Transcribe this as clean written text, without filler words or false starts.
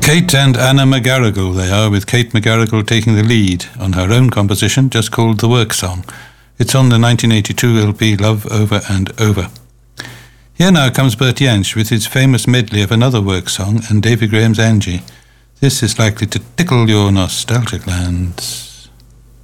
Kate and Anna McGarrigle they are, with Kate McGarrigle taking the lead on her own composition just called The Work Song. It's on the 1982 LP Love Over and Over. Here now comes Bert Jansch with his famous medley of another work song and Davy Graham's Angie. This is likely to tickle your nostalgic glands.